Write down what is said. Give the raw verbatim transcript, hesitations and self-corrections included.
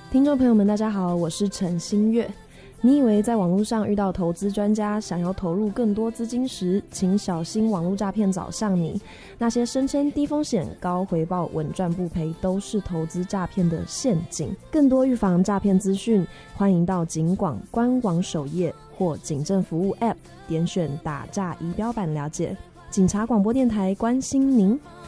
听众朋友们大家好，我是陈新月。你以为在网络上遇到投资专家想要投入更多资金时，请小心网络诈骗找上你。那些声称低风险高回报稳赚不赔都是投资诈骗的陷阱。更多预防诈骗资讯，欢迎到警广官网首页或警政服务 App 点选打诈仪表板了解。警察广播电台关心您。